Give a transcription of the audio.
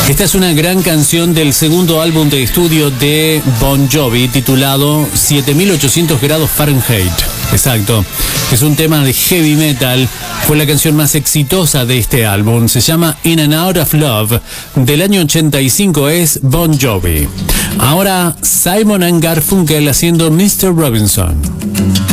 Esta es una gran canción del segundo álbum de estudio de Bon Jovi titulado 7800 grados Fahrenheit. Exacto. Es un tema de heavy metal. Fue la canción más exitosa de este álbum. Se llama In and Out of Love. Del año 85 es Bon Jovi. Ahora Simon & Garfunkel haciendo Mr. Robinson.